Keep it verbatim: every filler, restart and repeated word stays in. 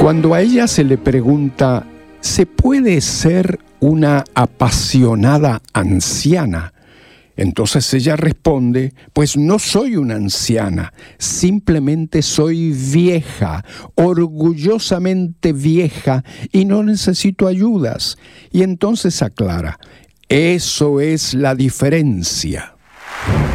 Cuando a ella se le pregunta, ¿se puede ser una apasionada anciana? Entonces ella responde, pues no soy una anciana, simplemente soy vieja, orgullosamente vieja y no necesito ayudas. Y entonces aclara, eso es la diferencia.